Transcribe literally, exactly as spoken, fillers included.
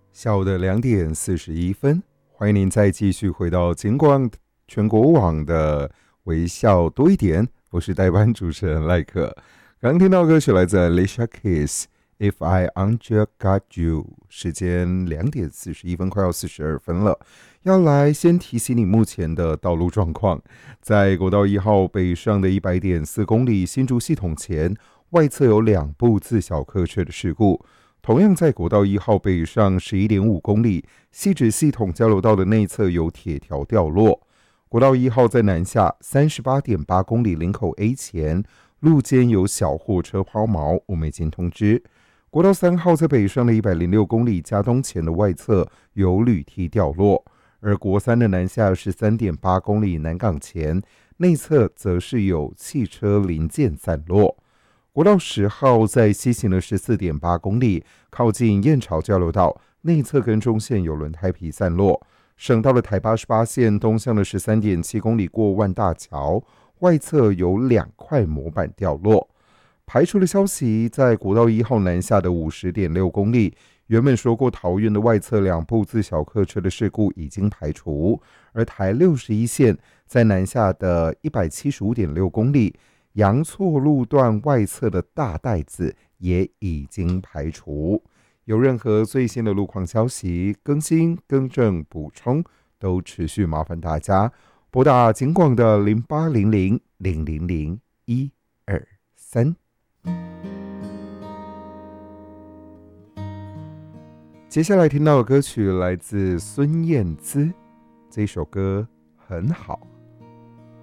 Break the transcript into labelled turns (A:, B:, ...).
A: 下午的两点四十一分，欢迎您再继续回到金广全国网的微笑多一点，我是代班主持人赖克。刚听到歌曲来自 Alicia Keys，If I Anja Got You， 时间两点四十一分，快要四十二分了。要来先提醒你目前的道路状况，在国道一号北上的一百点四公里新竹系统前，外侧有两部自小客车的事故。同样在国道一号北上 十一点五公里，汐止系统交流道的内侧有铁条掉落。国道一号在南下 三十八点八公里林口 A 前，路肩有小货车抛锚，我们已经通知。国道三号在北上的一百零六公里嘉东前的外侧有铝梯掉落，而国三的南下 十三点八公里南港前，内侧则是有汽车零件散落。国道十号在西行了 十四点八公里，靠近燕巢交流道，内侧跟中线有轮胎皮散落。省道的台八十八线东向的 十三点七公里过万大桥，外侧有两块模板掉落。排除的消息，在国道一号南下的 五十点六公里，原本说过桃园的外侧两部自小客车的事故已经排除，而台六十一线在南下的 一百七十五点六公里，阳错路段外侧的大袋子也已经排除。有任何最新的路况消息更新、更正、补充，都持续麻烦大家拨打警广的零八零零零零零一二三。接下来听到的歌曲来自孙燕姿，这首歌很好。